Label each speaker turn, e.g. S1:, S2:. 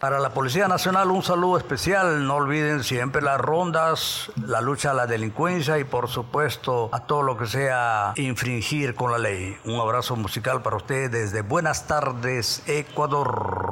S1: Para la Policía Nacional un saludo especial, no olviden siempre las rondas, la lucha a la delincuencia y por supuesto a todo lo que sea infringir con la ley. Un abrazo musical para ustedes desde Buenas Tardes, Ecuador.